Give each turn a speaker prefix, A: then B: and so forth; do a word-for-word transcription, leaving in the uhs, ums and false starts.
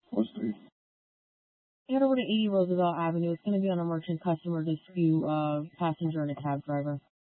A: What street?
B: Head over to eighty Roosevelt Avenue. It's going to be on a merchant customer dispute, uh, passenger and a cab driver.